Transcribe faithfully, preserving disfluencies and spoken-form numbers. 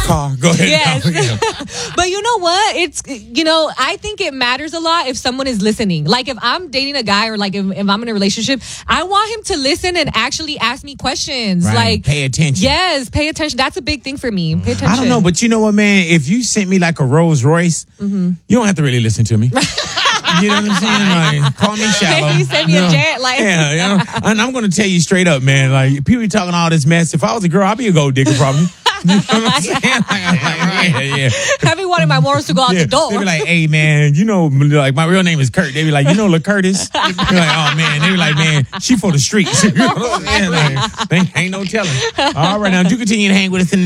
car. Go ahead. Yes. But you know what? It's, you know, I think it matters a lot if someone is listening. Like if I'm dating a guy or like if, if I'm in a relationship, I want him to listen and actually ask me questions. Right. Like Pay attention. Yes, pay attention. That's a big thing for me. Pay attention. I don't know, but you know what, man? If you sent me like a Rolls Royce, mm-hmm. you don't have to really listen to me. You know what I'm saying? Like, call me shallow. Maybe send me you know? a jet. Like, yeah, you know? And I'm going to tell you straight up, man. Like, people be talking all this mess. If I was a girl, I'd be a gold digger, probably. You know what I'm saying? Like, like, yeah, yeah. Have you wanted my morals to go out yeah. the door? They be like, hey, man, you know, like, my real name is Kurt. They be like, you know LaCurtis? They be like, oh, man. They be like, man, she for the streets. You know what I'm saying? Like, ain't, ain't no telling. All right, now, do continue to hang with us in the